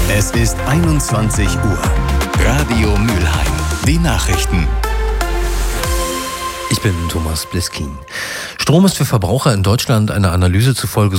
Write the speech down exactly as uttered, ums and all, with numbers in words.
Es ist einundzwanzig Uhr. Radio Mülheim. Die Nachrichten. Ich bin Thomas Bliskin. Strom ist für Verbraucher in Deutschland einer Analyse zufolge